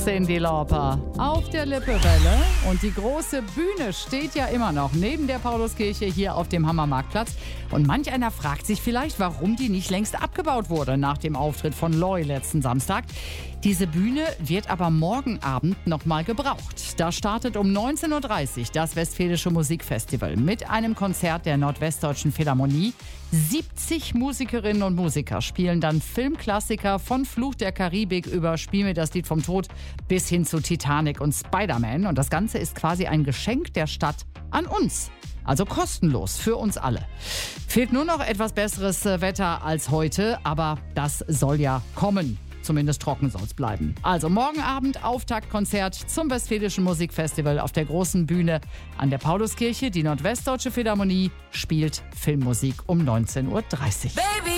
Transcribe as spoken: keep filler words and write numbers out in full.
Cyndi Lauper auf der Lippewelle. Und die große Bühne steht ja immer noch neben der Pauluskirche hier auf dem Hammermarktplatz. Und manch einer fragt sich vielleicht, warum die nicht längst abgebaut wurde nach dem Auftritt von Loy letzten Samstag. Diese Bühne wird aber morgen Abend nochmal gebraucht. Da startet um neunzehn Uhr dreißig das Westfälische Musikfestival mit einem Konzert der Nordwestdeutschen Philharmonie. siebzig Musikerinnen und Musiker spielen dann Filmklassiker von Fluch der Karibik über Spiel mir das Lied vom Tod bis hin zu Titanic und Spider-Man. Und das Ganze ist quasi ein Geschenk der Stadt an uns. Also kostenlos für uns alle. Fehlt nur noch etwas besseres Wetter als heute, aber das soll ja kommen. Zumindest trocken soll es bleiben. Also morgen Abend Auftaktkonzert zum Westfälischen Musikfestival auf der großen Bühne an der Pauluskirche. Die Nordwestdeutsche Philharmonie spielt Filmmusik um neunzehn Uhr dreißig. Baby.